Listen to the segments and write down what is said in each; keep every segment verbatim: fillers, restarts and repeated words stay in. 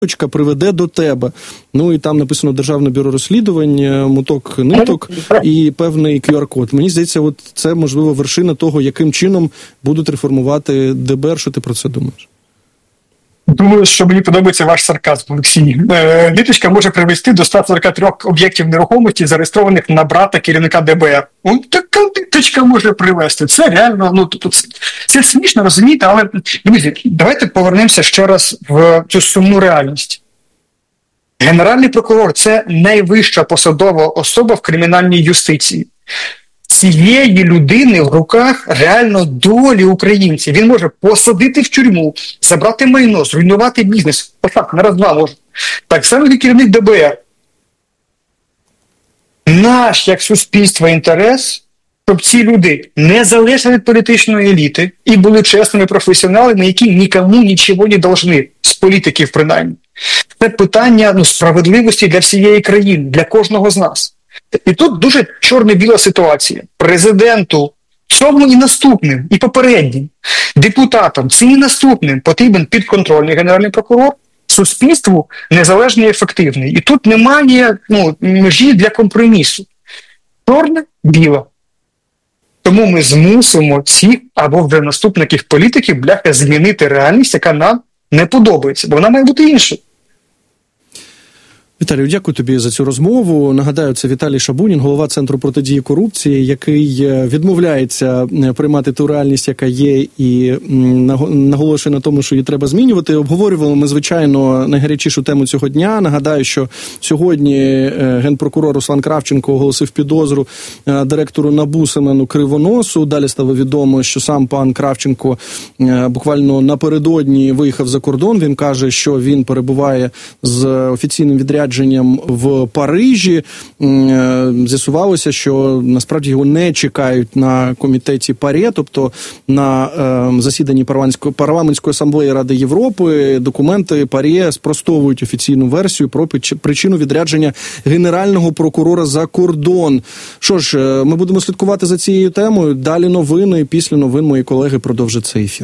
приведе до тебе. Ну і там написано Державне бюро розслідувань, моток ниток і певний кю ар-код. Мені здається, от це, можливо, вершина того, яким чином будуть реформувати де бе ер. Що ти про це думаєш? Думаю, що мені подобається ваш сарказм, Олексій. Ниточка може привести до ста сорока трьох об'єктів нерухомості, зареєстрованих на брата керівника де бе ер. Он така ниточка може привести. Це реально, ну, тут, це, це смішно, розумієте, але, друзі, давайте повернемося ще раз в цю сумну реальність. Генеральний прокурор – це найвища посадова особа в кримінальній юстиції. Цієї людини в руках реально долі українців. Він може посадити в тюрму, забрати майно, зруйнувати бізнес. Так, на раз-два може. Так само і керівник де бе ер. Наш, як суспільство, інтерес, щоб ці люди не залежали від політичної еліти і були чесними професіоналами, які нікому нічого не должны, з політиків принаймні. Це питання ну, справедливості для всієї країни, для кожного з нас. І тут дуже чорно-біла ситуація. Президенту, цьому і наступним, і попереднім, депутатам, цим і наступним потрібен підконтрольний генеральний прокурор, суспільству незалежний і ефективний. І тут немає ну, межі для компромісу. Чорне-біле. Тому ми змусимо всіх або вже наступників політиків, бляха, змінити реальність, яка нам не подобається, бо вона має бути іншою. Віталію, дякую тобі за цю розмову. Нагадаю, це Віталій Шабунін, голова Центру протидії корупції, який відмовляється приймати ту реальність, яка є, і наголошує на тому, що її треба змінювати. Обговорювали ми, звичайно, найгарячішу тему цього дня. Нагадаю, що сьогодні генпрокурор Руслан Кравченко оголосив підозру директору НАБУ Семену Кривоносу. Далі стало відомо, що сам пан Кравченко буквально напередодні виїхав за кордон. Він каже, що він перебуває з офіційним відрядженням в Парижі. З'ясувалося, що насправді його не чекають на комітеті ПАРЄ, тобто на е, засіданні парламентської, парламентської асамблеї Ради Європи. Документи ПАРЄ спростовують офіційну версію про причину відрядження генерального прокурора за кордон. Що ж, ми будемо слідкувати за цією темою. Далі новини, після новин мої колеги продовжать цей ефір.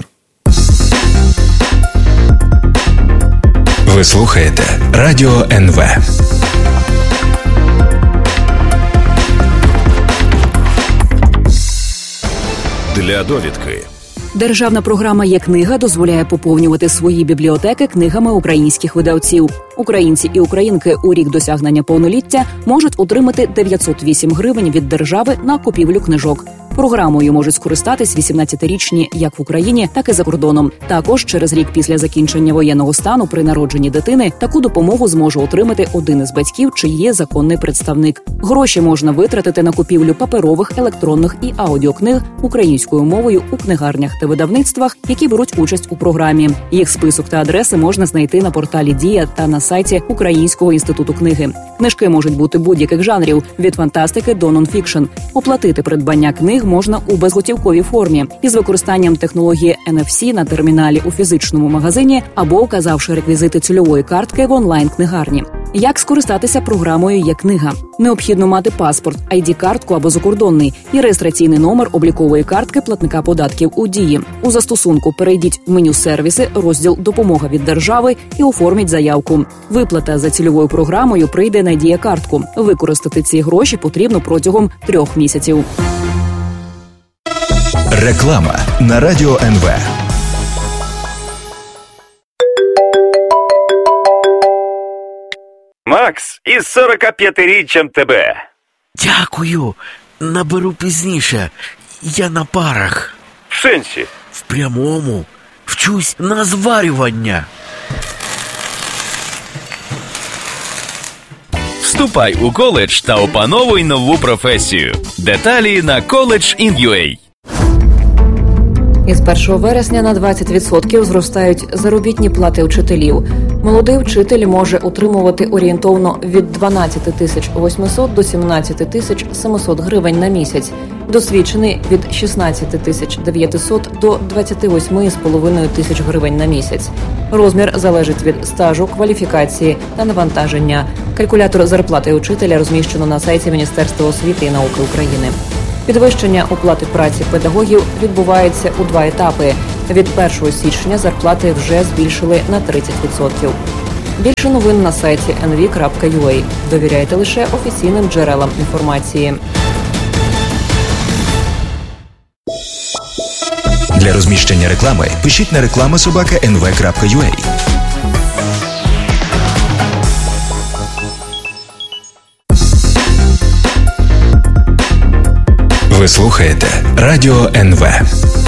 Ви слухаєте Радіо ен ве. Для довідки. Державна програма «Є-книга» дозволяє поповнювати свої бібліотеки книгами українських видавців. Українці і українки у рік досягнення повноліття можуть отримати дев'ятсот вісім гривень від держави на купівлю книжок. Програмою можуть скористатись вісімнадцятирічні як в Україні, так і за кордоном. Також через рік після закінчення воєнного стану при народженні дитини таку допомогу зможе отримати один із батьків, чи є законний представник. Гроші можна витратити на купівлю паперових, електронних і аудіокниг українською мовою у книгарнях та видавництвах, які беруть участь у програмі. Їх список та адреси можна знайти на порталі «Дія» та на сайті Українського інституту книги. Книжки можуть бути будь-яких жанрів – від фантастики до нонфікшн. Оплатити придбання книг можна у безготівковій формі із використанням технології ен еф сі на терміналі у фізичному магазині або вказавши реквізити цільової картки в онлайн-книгарні. Як скористатися програмою «Є-книга»? Необхідно мати паспорт, ай ді-картку або закордонний і реєстраційний номер облікової картки платника податків у Дії. У застосунку перейдіть в меню «Сервіси», розділ «Допомога від держави» і оформіть заявку. Виплата за цільовою програмою прийде на Дія-картку. Використати ці гроші потрібно протягом трьох місяців. Реклама на Радіо ен ве. Макс, із сорокап'ятиріччям тебе. Дякую. Наберу пізніше. Я на парах. В сенсі? В прямому. Вчусь на зварювання. Вступай у коледж та опановуй нову професію. Деталі на коледж ін ю ей. Із першого вересня на двадцять відсотків зростають заробітні плати вчителів. Молодий вчитель може отримувати орієнтовно від дванадцять тисяч вісімсот до сімнадцять тисяч сімсот гривень на місяць. Досвідчений – від шістнадцять тисяч дев'ятсот до двадцять вісім з половиною тисяч гривень на місяць. Розмір залежить від стажу, кваліфікації та навантаження. Калькулятор зарплати учителя розміщено на сайті Міністерства освіти і науки України. Підвищення оплати праці педагогів відбувається у два етапи. Від першого січня зарплати вже збільшили на тридцять відсотків. Більше новин на сайті ен ві крапка ю а. Довіряйте лише офіційним джерелам інформації. Для розміщення реклами пишіть на реклама собака ен ве крапка ю а. Ви слухаєте Радіо ен ве.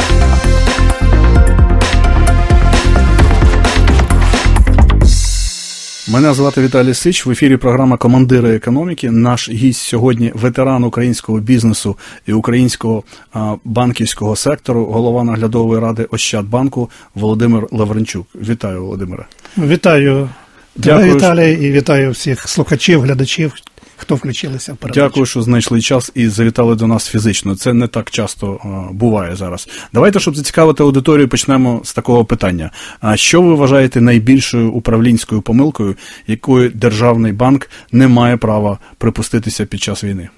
Мене звати Віталій Сич, в ефірі програма «Командири економіки». Наш гість сьогодні – ветеран українського бізнесу і українського а, банківського сектору, голова наглядової ради Ощадбанку Володимир Лавренчук. Вітаю, Володимире. Вітаю, Дякую, Віталій, і вітаю всіх слухачів, глядачів, хто включилися в передачу. Дякую, що знайшли час і завітали до нас фізично. Це не так часто а, буває зараз. Давайте, щоб зацікавити аудиторію, почнемо з такого питання. А що ви вважаєте найбільшою управлінською помилкою, якою державний банк не має права припуститися під час війни?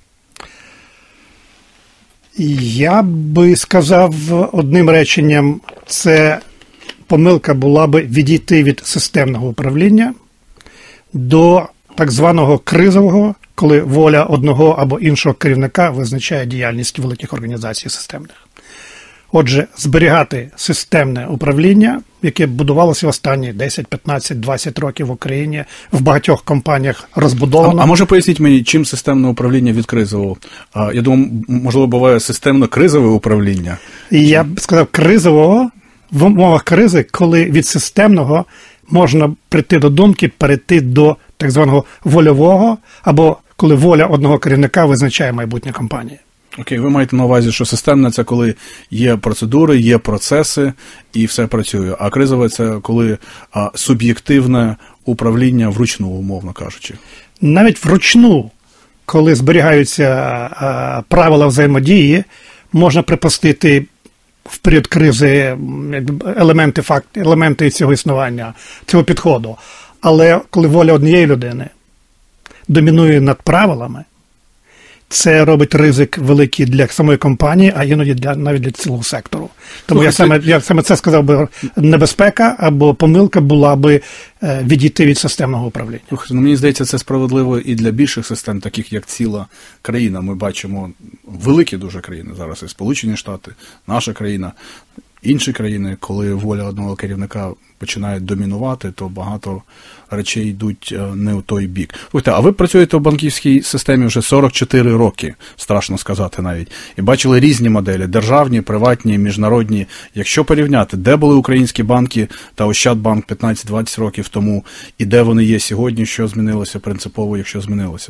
Я би сказав одним реченням, це помилка була би відійти від системного управління до так званого кризового, коли воля одного або іншого керівника визначає діяльність великих організацій системних. Отже, зберігати системне управління, яке будувалося в останні десять, п'ятнадцять, двадцять років в Україні, в багатьох компаніях розбудовано. А, а може поясніть мені, чим системне управління від кризового? А, я думаю, можливо, буває системно-кризове управління? І я б сказав, кризового, в умовах кризи, коли від системного можна прийти до думки, перейти до так званого вольового, або коли воля одного керівника визначає майбутнє компанії. Окей, ви маєте на увазі, що системне – це коли є процедури, є процеси і все працює, а кризове – це коли а, суб'єктивне управління вручну, умовно кажучи. Навіть вручну, коли зберігаються а, правила взаємодії, можна припустити в період кризи елементи, факт, елементи цього існування, цього підходу. Але коли воля однієї людини домінує над правилами, це робить ризик великий для самої компанії, а іноді для, навіть для цілого сектору. Тому я саме, я саме це сказав би, небезпека або помилка була би е, відійти від системного управління. Слухайте, ну, мені здається, це справедливо і для більших систем, таких як ціла країна. Ми бачимо великі дуже країни зараз, і Сполучені Штати, наша країна, інші країни, коли воля одного керівника починає домінувати, то багато речей йдуть не в той бік. Слухайте, а ви працюєте в банківській системі вже сорок чотири роки, страшно сказати навіть, і бачили різні моделі, державні, приватні, міжнародні. Якщо порівняти, де були українські банки та Ощадбанк п'ятнадцять-двадцять років тому, і де вони є сьогодні, що змінилося принципово, якщо змінилося?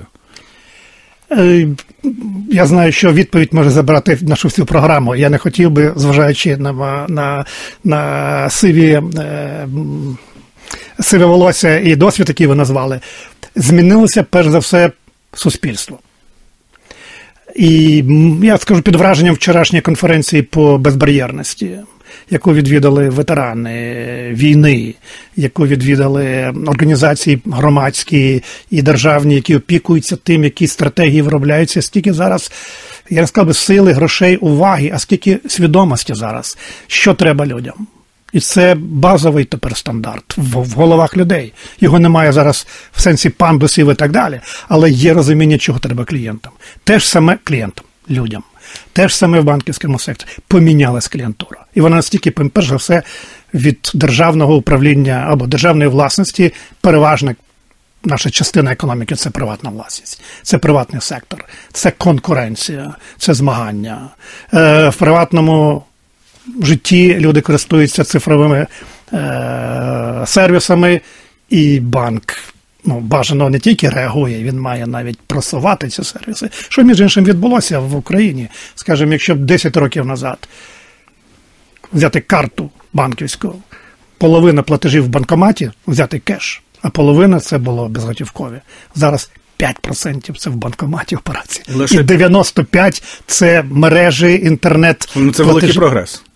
Я знаю, що відповідь може забрати нашу всю програму. Я не хотів би, зважаючи на, на, на сиві, е, сиве волосся і досвід, який ви назвали, змінилося, перш за все, суспільство. І я скажу під враженням вчорашньої конференції по безбар'єрності, яку відвідали ветерани війни, яку відвідали організації громадські і державні, які опікуються тим, які стратегії виробляються, скільки зараз, я не сказав би, сили, грошей, уваги, а скільки свідомості зараз, що треба людям. І це базовий тепер стандарт в, в головах людей. Його немає зараз в сенсі пандусів і так далі, але є розуміння, чого треба клієнтам. Те ж саме клієнтам, людям. Те ж саме в банківському секторі. Помінялась клієнтура. І вона настільки, перш за все, від державного управління або державної власності, переважна наша частина економіки – це приватна власність. Це приватний сектор. Це конкуренція. Це змагання. Е, в приватному житті люди користуються цифровими е, сервісами, і банк ну, бажано не тільки реагує, він має навіть просувати ці сервіси. Що, між іншим, відбулося в Україні. Скажімо, якщо десять років назад взяти карту банківську, половина платежів в банкоматі взяти кеш, а половина це було безготівкові. Зараз п'ять відсотків це в банкоматі операції. Лише... І дев'яносто п'ять відсотків це мережі, інтернет. Ну, це великий прогрес.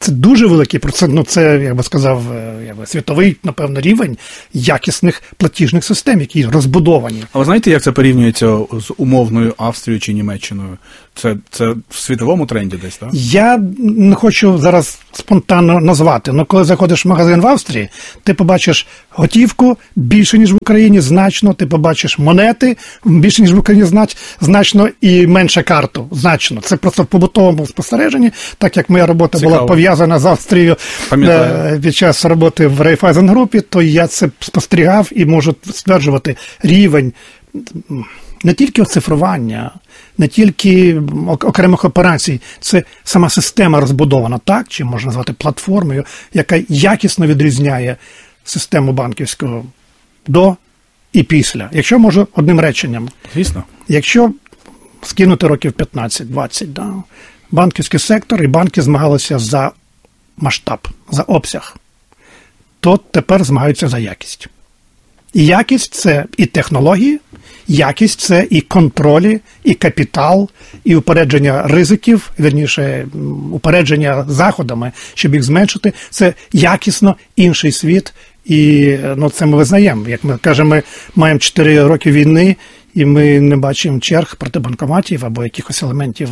Це дуже великий процент, ну це, як би сказав, як би, світовий, напевно, рівень якісних платіжних систем, які розбудовані. А ви знаєте, як це порівнюється з умовною Австрією чи Німеччиною? Це, це в світовому тренді десь, так? Я не хочу зараз спонтанно назвати, але коли заходиш в магазин в Австрії, ти побачиш готівку більше, ніж в Україні, значно, ти побачиш монети більше, ніж в Україні, значно, і менше карту, значно. Це просто в побутовому спостереженні, так як моя робота Цікаво. була пов'язана з Австрією Пам'ятаю. під час роботи в Райфайзен-групі, то я це спостерігав і можу стверджувати рівень не тільки оцифрування, не тільки окремих операцій, це сама система розбудована так, чи можна назвати платформою, яка якісно відрізняє систему банківського до і після. Якщо можу одним реченням. Звісно. Якщо скинути років п'ятнадцять-двадцять, да, банківський сектор і банки змагалися за масштаб, за обсяг, то тепер змагаються за якість. І якість – це і технології, якість – це і контролі, і капітал, і упередження ризиків, вірніше, упередження заходами, щоб їх зменшити. Це якісно інший світ, і ну, це ми визнаємо. Як ми кажемо, ми маємо чотири роки війни, і ми не бачимо черг проти банкоматів або якихось елементів,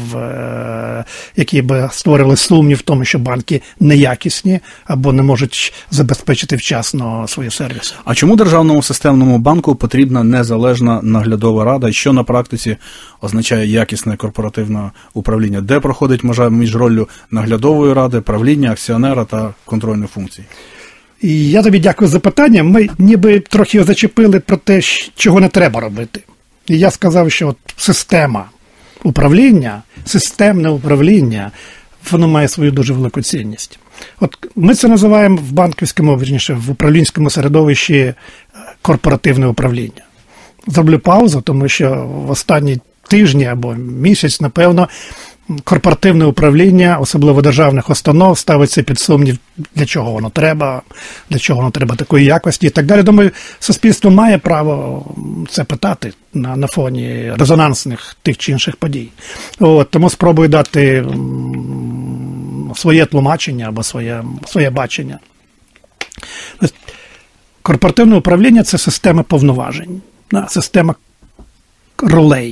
які б створили сумнів в тому, що банки неякісні або не можуть забезпечити вчасно свої сервіси. А чому Державному системному банку потрібна незалежна наглядова рада? І що на практиці означає якісне корпоративне управління? Де проходить межа між роллю наглядової ради, правління, акціонера та контрольних функцій? І я тобі дякую за питання. Ми ніби трохи зачепили про те, чого не треба робити. І я сказав, що от система управління, системне управління, воно має свою дуже велику цінність. От ми це називаємо в банківському, вірніше, в управлінському середовищі корпоративне управління. Зроблю паузу, тому що в останні тижні або місяць, напевно, корпоративне управління, особливо державних установ, ставиться під сумнів, для чого воно треба, для чого воно треба такої якості і так далі. Думаю, суспільство має право це питати на, на фоні резонансних тих чи інших подій. От, тому спробую дати м, своє тлумачення або своє, своє бачення. Корпоративне управління – це система повноважень, система ролей,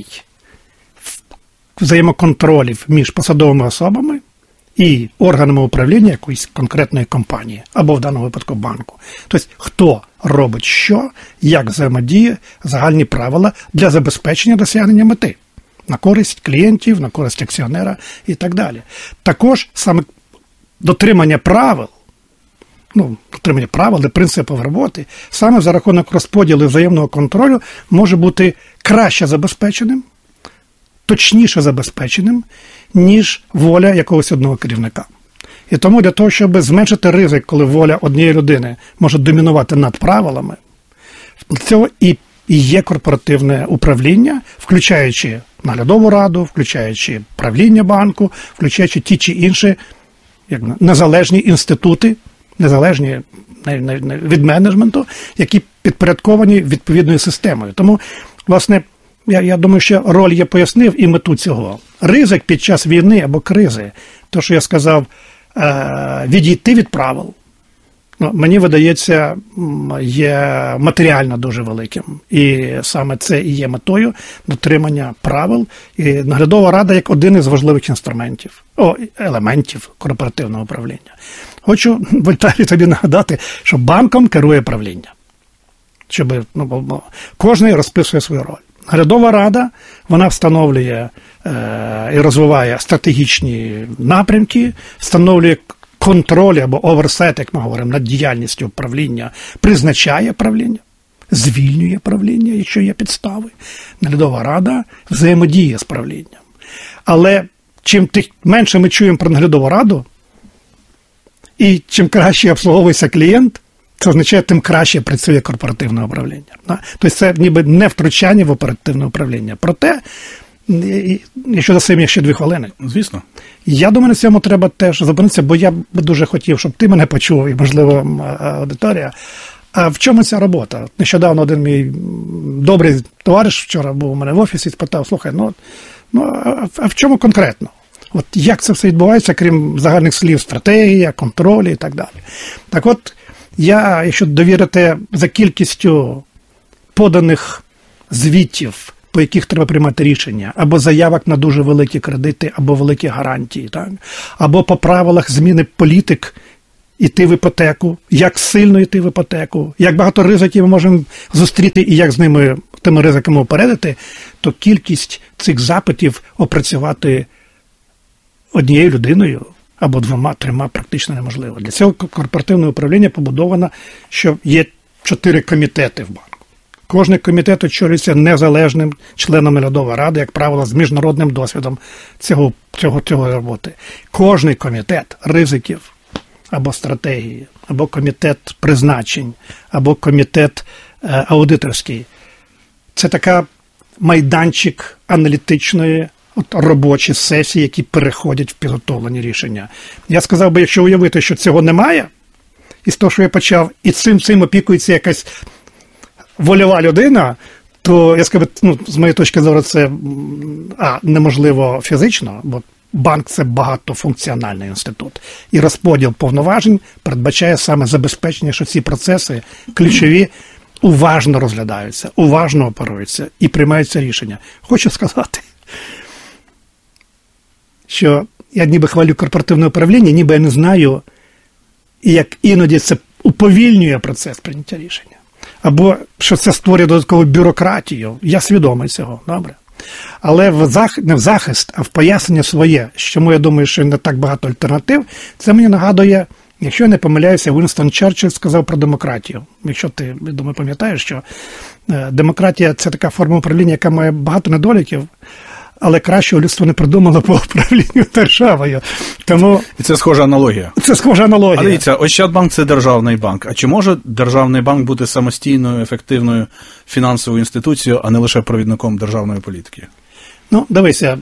взаємоконтролів між посадовими особами і органами управління якоїсь конкретної компанії, або в даному випадку банку. Тобто, хто робить що, як взаємодіє, загальні правила для забезпечення досягнення мети. На користь клієнтів, на користь акціонера і так далі. Також саме дотримання правил, ну, дотримання правил і принципів роботи, саме за рахунок розподілу взаємного контролю може бути краще забезпеченим, точніше забезпеченим, ніж воля якогось одного керівника. І тому для того, щоб зменшити ризик, коли воля однієї людини може домінувати над правилами, цього і є корпоративне управління, включаючи наглядову раду, включаючи правління банку, включаючи ті чи інші як, незалежні інститути, незалежні від менеджменту, які підпорядковані відповідною системою. Тому, власне, Я, я думаю, що роль я пояснив і мету цього. Ризик під час війни або кризи, то, що я сказав, е, відійти від правил, ну, мені видається, є матеріально дуже великим. І саме це і є метою дотримання правил. І наглядова рада як один із важливих інструментів, о, елементів корпоративного управління. Хочу, Віталій, тобі нагадати, що банком керує правління. Щоб, ну, кожен розписує свою роль. Наглядова рада, вона встановлює е, і розвиває стратегічні напрямки, встановлює контроль або оверсет, як ми говоримо, над діяльністю правління, призначає правління, звільнює правління, якщо є підстави. Наглядова рада взаємодіє з правлінням. Але чим тих, менше ми чуємо про наглядову раду, і чим краще обслуговується клієнт, це означає, тим краще працює корпоративне управління. Тобто це ніби не втручання в оперативне управління. Проте, якщо за цим є ще дві хвилини. Звісно. Я думаю, на цьому треба теж зупинитися, бо я б дуже хотів, щоб ти мене почув, і, можливо, аудиторія. А в чому ця робота? Нещодавно один мій добрий товариш вчора був у мене в офісі і спитав, слухай, ну, ну а в чому конкретно? От як це все відбувається, крім загальних слів, стратегія, контролі і так далі. Так от, я, якщо довірити за кількістю поданих звітів, по яких треба приймати рішення, або заявок на дуже великі кредити, або великі гарантії, так? Або по правилах зміни політик іти в іпотеку, як сильно йти в іпотеку, як багато ризиків ми можемо зустріти і як з ними, тими ризиками опередити, то кількість цих запитів опрацювати однією людиною або двома-трьома практично неможливо. Для цього корпоративне управління побудовано, що є чотири комітети в банку. Кожний комітет очолюється незалежним членом наглядової ради, як правило, з міжнародним досвідом цього, цього, цього роботи. Кожний комітет ризиків або стратегії, або комітет призначень, або комітет е, аудиторський. Це така майданчик аналітичної от, робочі сесії, які переходять в підготовлені рішення. Я сказав би, якщо уявити, що цього немає, і з того, що я почав, і цим цим опікується якась вольова людина, то, я скажу, ну, з моєї точки зору, це а, неможливо фізично, бо банк – це багатофункціональний інститут. І розподіл повноважень передбачає саме забезпечення, що ці процеси ключові уважно розглядаються, уважно оперуються і приймаються рішення. Хочу сказати, що я ніби хвалю корпоративне управління, ніби я не знаю, як іноді це уповільнює процес прийняття рішення. Або що це створює додаткову бюрократію. Я свідомий цього, добре. Але в зах... не в захист, а в пояснення своє, чому я думаю, що не так багато альтернатив, це мені нагадує, якщо я не помиляюся, Вінстон Черчилль сказав про демократію. Якщо ти, я думаю, пам'ятаєш, що демократія – це така форма управління, яка має багато недоліків, але кращого людство не придумало по управлінню державою. Тому... І це схожа аналогія. Це схожа аналогія. А дивіться, Ощадбанк – це державний банк. А чи може державний банк бути самостійною, ефективною фінансовою інституцією, а не лише провідником державної політики? Ну, дивися.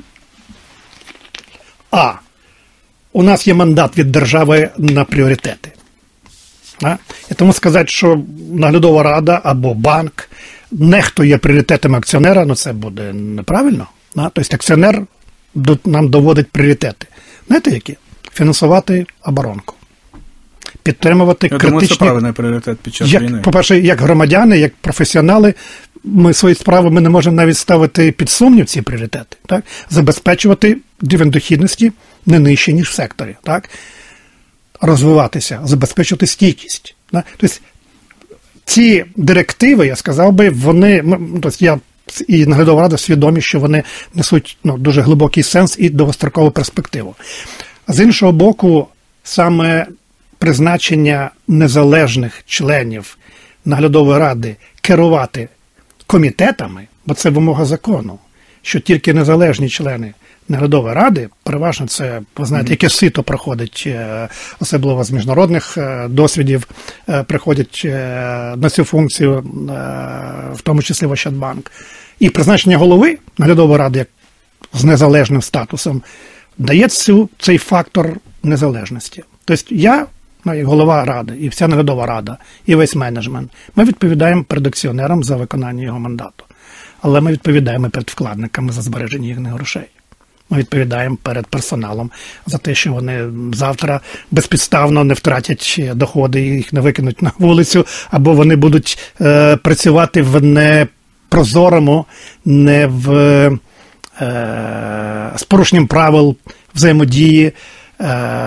А. У нас є мандат від держави на пріоритети. А? І тому сказати, що наглядова рада або банк нехтує пріоритетами акціонера, ну це буде неправильно. Тобто акціонер нам доводить пріоритети. Знаєте які? Фінансувати оборонку. Підтримувати Я критичні... думаю, це правильний пріоритет під час як, війни. По-перше, як громадяни, як професіонали, ми свої справи ми не можемо навіть ставити під сумнів ці пріоритети. Так? Забезпечувати рівень дохідності не нижче, ніж в секторі. Так? Розвиватися, забезпечувати стійкість. Так? Тобто ці директиви, я сказав би, вони... Тобто я і наглядова рада свідомі, що вони несуть ну, дуже глибокий сенс і довгострокову перспективу. А з іншого боку, саме призначення незалежних членів наглядової ради керувати комітетами, бо це вимога закону, що тільки незалежні члени наглядової ради, переважно це, ви знаєте, яке сито проходить, особливо з міжнародних досвідів, приходять на цю функцію, в тому числі в Ощадбанк. І призначення голови наглядової ради як з незалежним статусом дає цю, цей фактор незалежності. Тобто я, як голова ради, і вся наглядова рада, і весь менеджмент, ми відповідаємо перед акціонером за виконання його мандату. Але ми відповідаємо перед вкладниками за збереження їхніх грошей. Ми відповідаємо перед персоналом за те, що вони завтра безпідставно не втратять доходи і їх не викинуть на вулицю, або вони будуть е, працювати в непрозорому, не в е, з порушенням правил взаємодії е,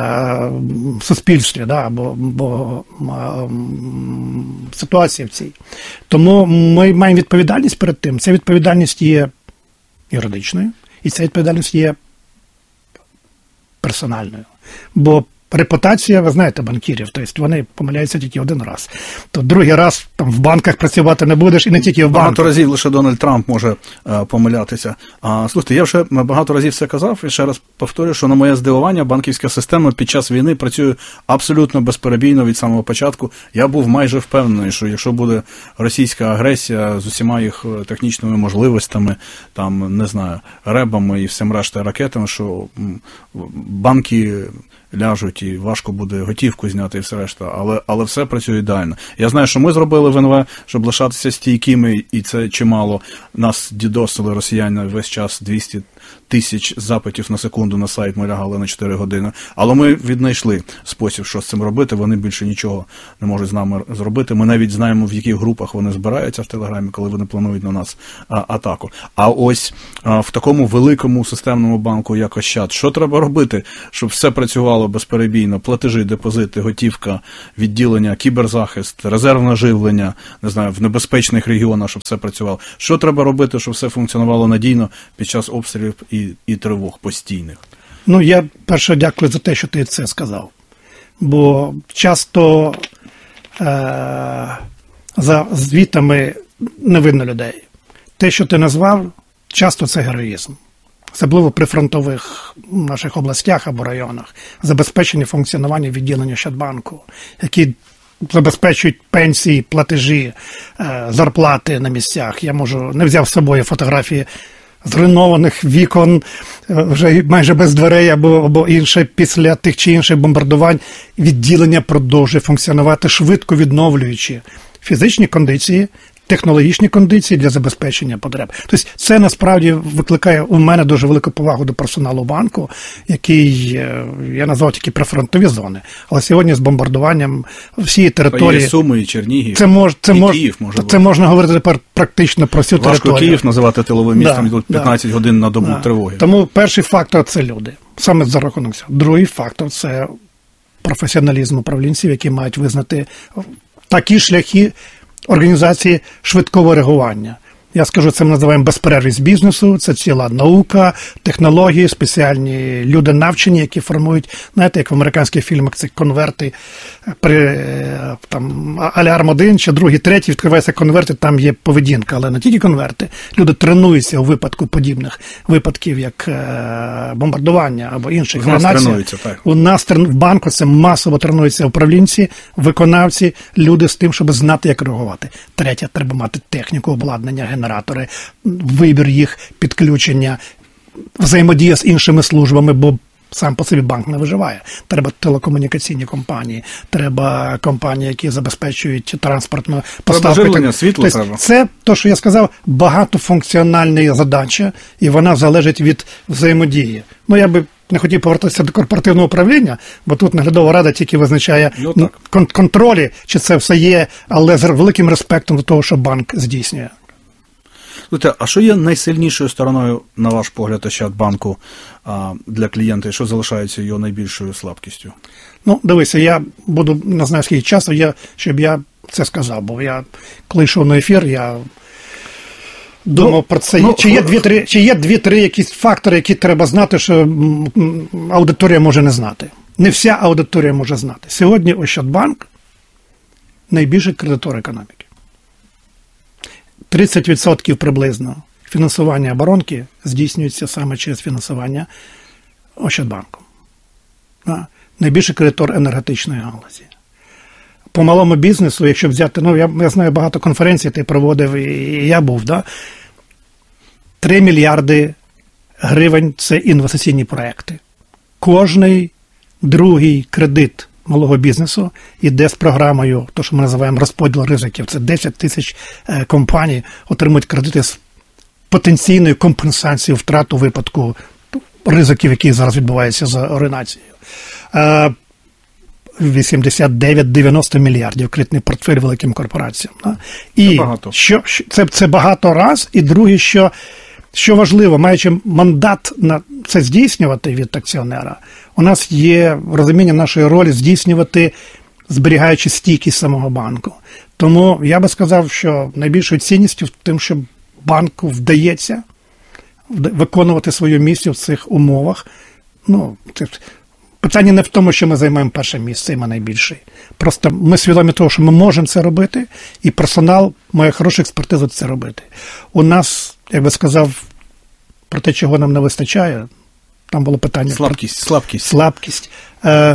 в суспільстві, да, або, або е, ситуації в цій. Тому ми маємо відповідальність перед тим. Ця відповідальність є юридичною. І ця відповідальність є персональною. Бо репутація, ви знаєте, банкірів, тобто вони помиляються тільки один раз. То другий раз там в банках працювати не будеш, і не тільки в банках. Багато разів лише Дональд Трамп може е, помилятися. А, слухайте, я вже багато разів це казав, і ще раз повторюю, що на моє здивування банківська система під час війни працює абсолютно безперебійно від самого початку. Я був майже впевнений, що якщо буде російська агресія з усіма їх технічними можливостями, там, не знаю, ребами і всім решта ракетами, що банки ляжуть і важко буде готівку зняти і все решта, але, але все працює ідеально. Я знаю, що ми зробили в ен ве, щоб лишатися стійкими, і це чимало. Нас дідосили росіяни весь час двісті тисяч запитів на секунду на сайт, ми лягали на чотири години. Але ми віднайшли спосіб, що з цим робити, вони більше нічого не можуть з нами зробити. Ми навіть знаємо, в яких групах вони збираються в Телеграмі, коли вони планують на нас а, атаку. А ось а, в такому великому системному банку, як Ощад, що треба робити, щоб все працювало безперебійно? Платежі, депозити, готівка, відділення, кіберзахист, резервне живлення, не знаю, в небезпечних регіонах, щоб все працювало. Що треба робити, щоб все функціонувало надійно під час обстрілів і, і тривог постійних? Ну, я перше дякую за те, що ти це сказав. Бо часто е- за звітами не видно людей. Те, що ти назвав, часто це героїзм. Особливо при фронтових наших областях або районах. Забезпечення функціонування відділення Ощадбанку, які забезпечують пенсії, платежі, е- зарплати на місцях. Я можу, не взяв з собою фотографії зруйнованих вікон, вже майже без дверей або, або інше, після тих чи інших бомбардувань, відділення продовжує функціонувати, швидко відновлюючи фізичні кондиції, технологічні кондиції для забезпечення потреб. Тобто це насправді викликає у мене дуже велику повагу до персоналу банку, який, я назвав тільки прифронтові зони. Але сьогодні з бомбардуванням всієї території... Є Суми, і Чернігів, це мож, це і мож, Київ може це бути. Це можна говорити тепер практично про всю Важко територію. Київ називати тиловим містом, да, тут п'ятнадцять да, годин на добу да. тривоги. Тому перший фактор – це люди. Саме за рахунок цього. Другий фактор – це професіоналізм управлінців, які мають визнати такі шляхи організації швидкого реагування. Я скажу, це ми називаємо безперервність бізнесу, це ціла наука, технології, спеціальні люди навчені, які формують, знаєте, як в американських фільмах ці конверти, при там Алярм один чи другий, третій, відкриваються конверти, там є поведінка, але не тільки конверти. Люди тренуються у випадку подібних випадків, як е, бомбардування або інших. У нас тренуються, так. У нас в банку це масово тренуються управлінці, виконавці, люди з тим, щоб знати, як реагувати. Третє, треба мати техніку, обладнання, генератори, вибір їх, підключення, взаємодія з іншими службами, бо сам по собі банк не виживає. Треба телекомунікаційні компанії, треба компанії, які забезпечують транспортну поставку. Живлення, світло тобто, треба. це, то, що я сказав, багатофункціональна задача, і вона залежить від взаємодії. Ну, я би не хотів повертатися до корпоративного управління, бо тут наглядова рада тільки визначає ну, кон- контролі, чи це все є, але з великим респектом до того, що банк здійснює. Слухайте, а що є найсильнішою стороною, на ваш погляд, Ощадбанку для клієнта, і що залишається його найбільшою слабкістю? Ну, дивися, я буду, не знаю, скільки часу, я, щоб я це сказав, бо я, коли йшов на ефір, я думав ну, про це. Ну, чи є дві-три, чи є дві-три якісь фактори, які треба знати, що аудиторія може не знати. Не вся аудиторія може знати. Сьогодні Ощадбанк найбільший кредитор економіки. тридцять відсотків приблизно фінансування оборонки здійснюється саме через фінансування Ощадбанку. Найбільший кредитор енергетичної галузі. По малому бізнесу, якщо взяти, ну, я, я знаю, багато конференцій ти проводив, і я був, да? три мільярди гривень – це інвестиційні проекти. Кожний другий кредит малого бізнесу йде з програмою, то, що ми називаємо розподіл ризиків. Це десять тисяч е, компаній отримують кредити з потенційною компенсацією втрат у випадку ризиків, які зараз відбуваються за руйнацією. Е, вісімдесят дев'ять - дев'яносто мільярдів кредитний портфель великим корпораціям. Да? І це багато. Що, це, це багато раз. І друге, що, що важливо, маючи мандат на це здійснювати від акціонера, у нас є розуміння нашої ролі здійснювати, зберігаючи стійкість самого банку. Тому я би сказав, що найбільшою цінністю в тим, що банку вдається виконувати свою місію в цих умовах. Ну, це питання не в тому, що ми займаємо перше місце, і ми найбільший. Просто ми свідомі того, що ми можемо це робити, і персонал має хорошу експертизу це робити. У нас, як би сказав, про те, чого нам не вистачає, там було питання... Слабкість. Про... Слабкість. Слабкість. Е...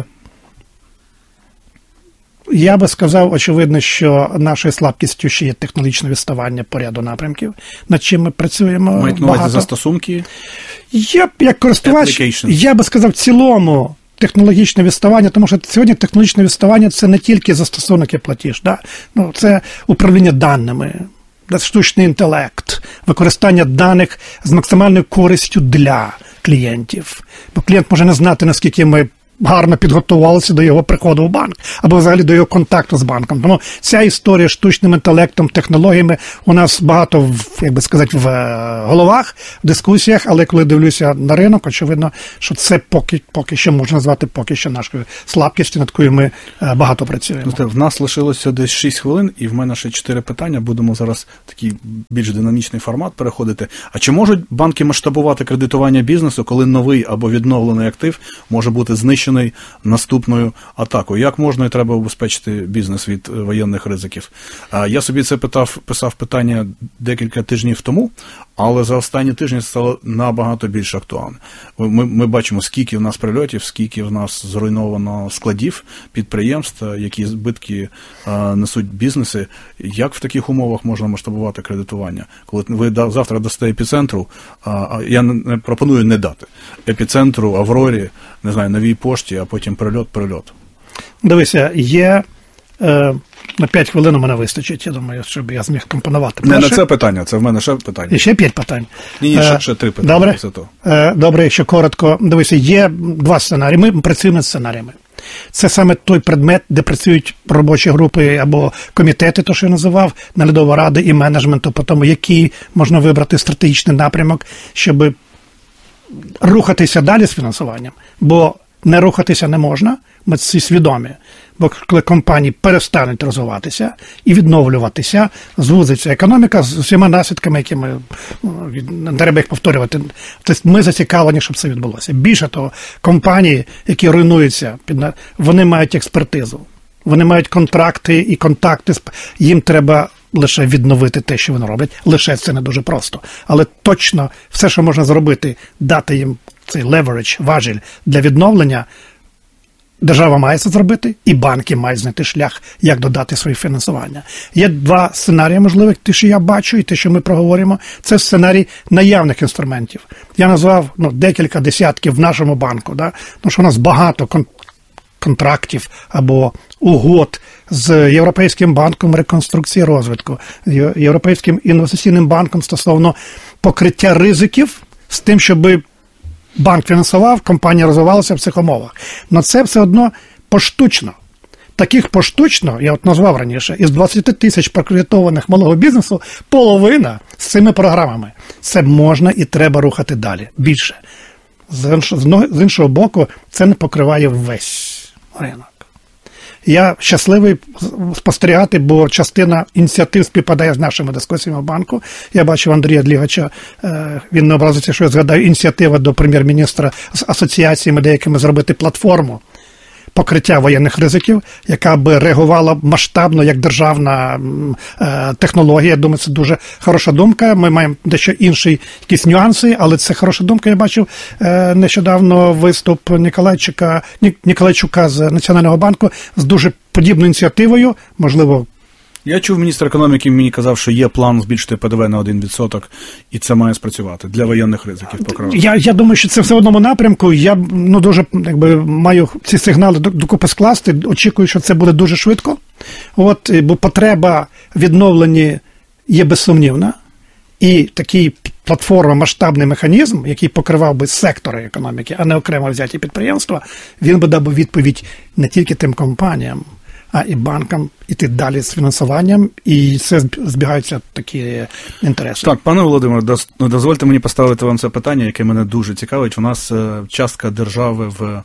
Я би сказав, очевидно, що нашою слабкістю ще є технологічне відставання по ряду напрямків, над чим ми працюємо багато. Мають на увазі застосунки? Я б, як користувач, я би сказав, в цілому технологічне відставання, тому що сьогодні технологічне відставання – це не тільки застосунок і платіж, да? Ну, це управління даними, штучний інтелект, використання даних з максимальною користю для клієнтів. Бо клієнт може не знати, наскільки ми гарно підготувалися до його приходу в банк, або взагалі до його контакту з банком. Тому ця історія штучним інтелектом, технологіями у нас багато, в, як би сказати, в головах, в дискусіях, але коли дивлюся на ринок, очевидно, що це поки, поки що можна назвати поки що нашою слабкістю, над якою ми багато працюємо. Ну, в нас лишилося десь шість хвилин, і в мене ще чотири питання. Будемо зараз такий більш динамічний формат переходити. А чи можуть банки масштабувати кредитування бізнесу, коли новий або відновлений актив може бути знищений наступною атакою? Як можна і треба убезпечити бізнес від воєнних ризиків? Я собі це питав, писав питання декілька тижнів тому, але за останні тижні стало набагато більш актуальне. Ми, ми бачимо, скільки в нас прильотів, скільки в нас зруйновано складів, підприємств, які збитки а, несуть бізнеси. Як в таких умовах можна масштабувати кредитування? Коли ви да, завтра дасте епіцентру, а, я не, пропоную не дати епіцентру, Аврорі, не знаю, Новій пошті, а потім прильот, прильот. Дивися, є... Е... На п'ять хвилин у мене вистачить, я думаю, щоб я зміг компонувати. Не на це питання, це в мене ще питання. І ще п'ять питань. Ні, ні, ще, ще три питання. Добре, це то. Добре, якщо коротко. Дивися, є два сценарії. Ми працюємо над сценаріями. Це саме той предмет, де працюють робочі групи або комітети, то, що я називав, наглядова рада і менеджменту, по тому, який можна вибрати стратегічний напрямок, щоб рухатися далі з фінансуванням. Бо не рухатися не можна, ми всі свідомі. Бо коли компанії перестануть розвиватися і відновлюватися, звузиться економіка з усіма наслідками, які ми, не треба їх повторювати. Тобто ми зацікавлені, щоб це відбулося. Більше того, компанії, які руйнуються, вони мають експертизу, вони мають контракти і контакти, їм треба лише відновити те, що вони роблять. Лише це не дуже просто. Але точно все, що можна зробити, дати їм цей leverage, важіль для відновлення, держава має це зробити, і банки мають знайти шлях, як додати своє фінансування. Є два сценарії можливих, те, що я бачу, і те, що ми проговоримо. Це сценарій наявних інструментів. Я назвав ну, декілька десятків в нашому банку, да? Тому що у нас багато кон- контрактів або угод з Європейським банком реконструкції і розвитку, Європейським інвестиційним банком стосовно покриття ризиків з тим, щоби банк фінансував, компанія розвивалася в цих умовах. Но це все одно поштучно. Таких поштучно, я от назвав раніше, із двадцять тисяч прокредитованих малого бізнесу, половина з цими програмами. Це можна і треба рухати далі. Більше. З іншого, з іншого боку, це не покриває весь ринок. Я щасливий спостерігати, бо частина ініціатив співпадає з нашими дискусіями в банку. Я бачив Андрія Длігача, він не образиться, що я згадаю, ініціатива до прем'єр-міністра з асоціаціями деякими зробити платформу покриття воєнних ризиків, яка би реагувала масштабно як державна е, технологія. Я думаю, це дуже хороша думка. Ми маємо дещо інші якісь нюанси, але це хороша думка. Я бачив е, нещодавно виступ Ніколайчука, Ні, Ніколайчука з Національного банку з дуже подібною ініціативою, можливо. Я чув, міністр економіки мені казав, що є план збільшити ПДВ на один відсоток, і це має спрацювати для воєнних ризиків. Покривати. Я, я думаю, що це все в одному напрямку. Я ну, дуже якби, маю ці сигнали докупи скласти. Очікую, що це буде дуже швидко. От, бо потреба відновлення є безсумнівна. І такий платформа, масштабний механізм, який покривав би сектори економіки, а не окремо взяті підприємства, він би дав би відповідь не тільки тим компаніям, а і банкам іти далі з фінансуванням, і це збігаються такі інтереси. Так, пане Володимире, дозвольте мені поставити вам це питання, яке мене дуже цікавить. У нас частка держави в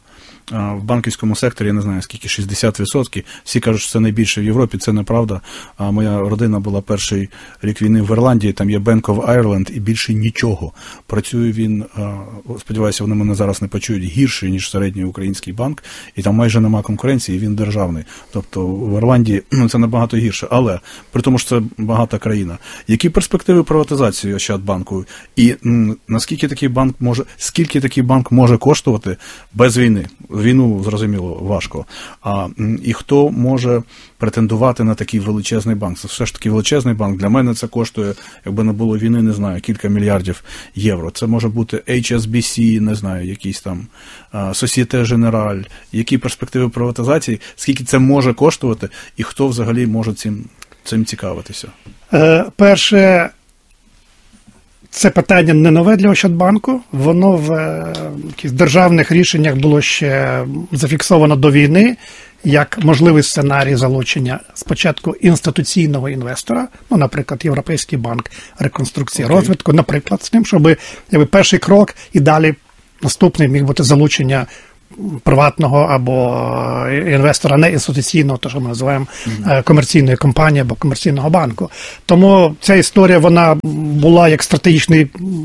в банківському секторі, я не знаю, скільки, шістдесят відсотків. Всі кажуть, що це найбільше в Європі, це неправда. А моя родина була перший рік війни в Ірландії, там є Bank of Ireland і більше нічого. Працює він, сподіваюся, вони мене зараз не почують, гірше, ніж середній український банк, і там майже нема конкуренції, він державний. Тобто в Ірландії ну, це набагато гірше. Але, при тому, що це багата країна. Які перспективи приватизації Ощадбанку? І м, наскільки такий банк може, скільки такий банк може коштувати без війни? Війну, зрозуміло, важко. А і хто може претендувати на такий величезний банк? Це все ж таки величезний банк. Для мене це коштує, якби не було війни, не знаю, кілька мільярдів євро. Це може бути ейч ес би сі, не знаю, якийсь там Société Générale. Які перспективи приватизації? Скільки це може коштувати? І хто взагалі може цим, цим цікавитися? Е, перше, Це питання не нове для Ощадбанку, воно в е, державних рішеннях було ще зафіксовано до війни, як можливий сценарій залучення спочатку інституційного інвестора, ну, наприклад, Європейський банк реконструкції і розвитку, наприклад, з тим, щоб якби, перший крок і далі наступний міг бути залучення приватного або інвестора, не інституційного, то, що ми називаємо mm-hmm. комерційної компанії або комерційного банку. Тому ця історія, вона була як стратегічний,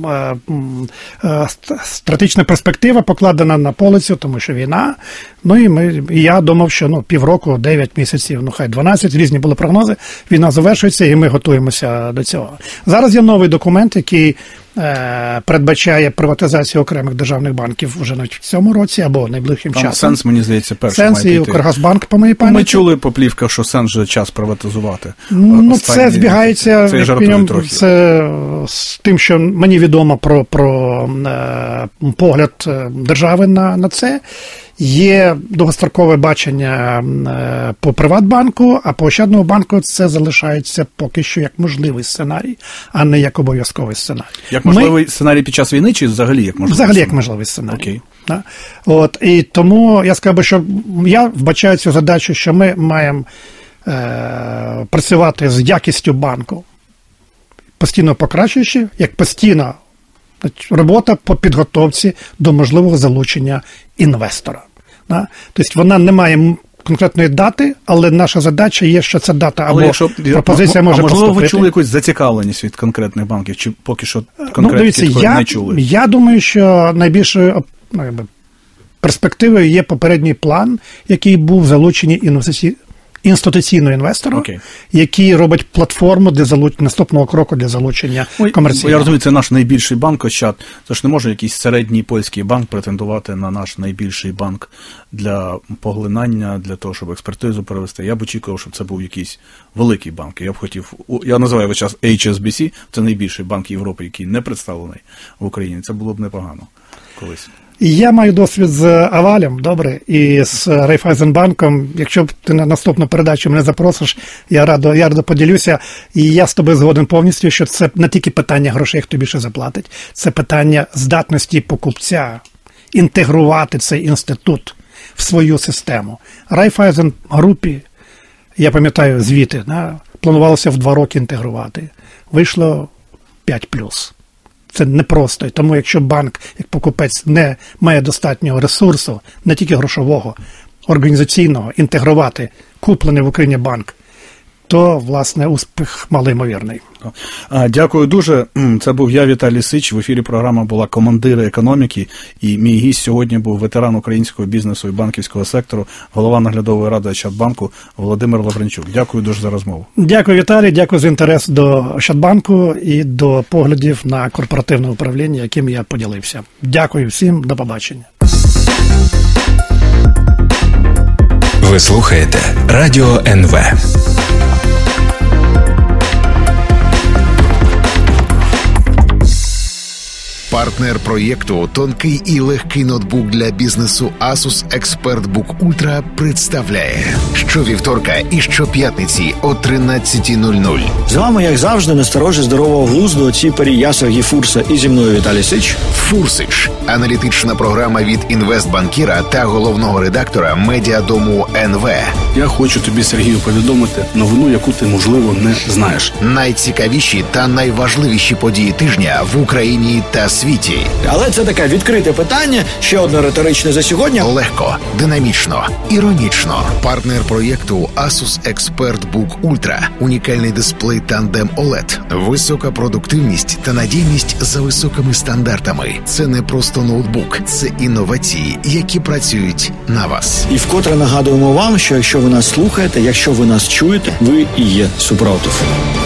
стратегічна перспектива покладена на полицю, тому що війна. Ну і ми, і я думав, що ну, півроку, дев'ять місяців, ну хай дванадцять, різні були прогнози, війна завершується і ми готуємося до цього. Зараз є новий документ, який передбачає приватизацію окремих державних банків вже навіть в цьому році або найближчим Там часом. Сенс, мені здається, перший Сенс має і піти. Укргазбанк, по моїй пам'яті. Ми чули по плівках, що Сенс вже час приватизувати. Ну, Останні... це збігається це мінімум, це з тим, що мені відомо про, про е, погляд держави на, на це. Є довгострокове бачення е, по Приватбанку, а по Ощадному банку це залишається поки що як можливий сценарій, а не як обов'язковий сценарій. Як можливий Ми... сценарій під час війни чи взагалі як можливий Взагалі сценарій? як можливий сценарій. Окей. Да? От, і тому я скажу, що я вбачаю цю задачу, що ми маємо е, працювати з якістю банку, постійно покращуючи, як постійна робота по підготовці до можливого залучення інвестора. Да? Тобто вона не має конкретної дати, але наша задача є, що ця дата або але якщо, пропозиція може можливо, поступити. Ви чули якусь зацікавленість від конкретних банків, чи поки що конкретно ну, дивіться, я, не чули? Я думаю, що найбільшою ну, якби, перспективою є попередній план, який був залучений інвестицій інституційного інвестора, okay. який робить платформу для залучення наступного кроку для залучення Ой, комерційного. Я розумію, це наш найбільший банк Ощад. Тож не може якийсь середній польський банк претендувати на наш найбільший банк для поглинання, для того, щоб експертизу перевести. Я б очікував, щоб це був якийсь великий банк. Я б хотів, я називаю весь час ейч ес бі сі, це найбільший банк Європи, який не представлений в Україні. Це було б непогано колись. Я маю досвід з Авалем, добре, і з Райфайзенбанком. Якщо ти на наступну передачу мене запросиш, я радо, я радо поділюся. І я з тобою згоден повністю, що це не тільки питання грошей, хто більше заплатить, це питання здатності покупця інтегрувати цей інститут в свою систему. Райфайзен групі, я пам'ятаю звіти, да, планувалося в два роки інтегрувати. Вийшло п'ять плюс. Це непросто. І тому, якщо банк, як покупець, не має достатнього ресурсу, не тільки грошового, організаційного, інтегрувати куплений в Україні банк, то, власне, успіх малоймовірний. Дякую дуже. Це був я, Віталій Сич. В ефірі програма була «Командири економіки». І мій гість сьогодні був ветеран українського бізнесу і банківського сектору, голова наглядової ради Ощадбанку Володимир Лавренчук. Дякую дуже за розмову. Дякую, Віталій. Дякую за інтерес до Ощадбанку і до поглядів на корпоративне управління, яким я поділився. Дякую всім. До побачення. Ви слухаєте Радіо ен ве. Партнер проєкту «Тонкий і легкий ноутбук для бізнесу Asus ExpertBook Ultra» представляє щовівторка і щоп'ятниці о тринадцятій нуль нуль. З вами, як завжди, насторожі здорового глузду отці Перія Сергій Фурса і зі мною Віталій Сич. Фурсич – аналітична програма від інвестбанкіра та головного редактора медіадому ен ве. Я хочу тобі, Сергію, повідомити новину, яку ти, можливо, не знаєш. Найцікавіші та найважливіші події тижня в Україні та світі. Але це таке відкрите питання, ще одне риторичне за сьогодні. Легко, динамічно, іронічно. Партнер проєкту Asus ExpertBook Ultra. Унікальний дисплей Tandem о лед. Висока продуктивність та надійність за високими стандартами. Це не просто ноутбук, це інновації, які працюють на вас. І вкотре нагадуємо вам, що якщо ви нас слухаєте, якщо ви нас чуєте, ви і є супротив.